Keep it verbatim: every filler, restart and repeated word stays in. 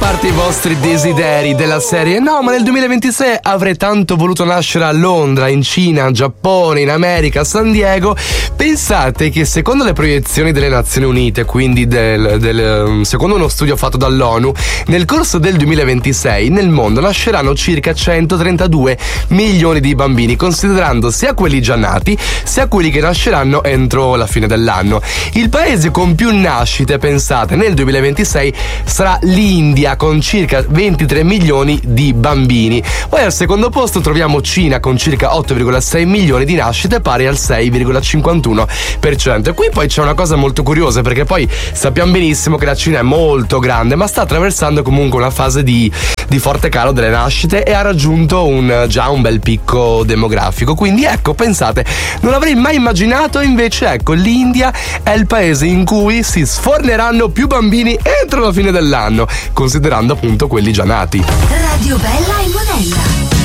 parte i vostri desideri della serie no, ma nel duemilaventisei avrei tanto voluto nascere a Londra, in Cina, in Giappone, in America, a San Diego. Pensate che secondo le proiezioni delle Nazioni Unite, quindi del, del, secondo uno studio fatto dall'ONU, nel corso del duemilaventisei nel mondo nasceranno circa centotrentadue milioni di bambini, considerando sia quelli già nati sia quelli che nasceranno entro la fine dell'anno. Il paese con più nascite, pensate, nel duemilaventisei sarà l'India con circa ventitré milioni di bambini. Poi al secondo posto troviamo Cina con circa otto virgola sei milioni di nascite, pari al sei virgola cinquantuno per cento. E qui poi c'è una cosa molto curiosa, perché poi sappiamo benissimo che la Cina è molto grande, ma sta attraversando comunque una fase di, di forte calo delle nascite e ha raggiunto un, già un bel picco demografico. Quindi ecco, pensate, non avrei mai immaginato, invece ecco, l'India è il paese in cui si sforneranno più bambini entro la fine dell'anno, considerando appunto quelli già nati. Radio Bella e Monella.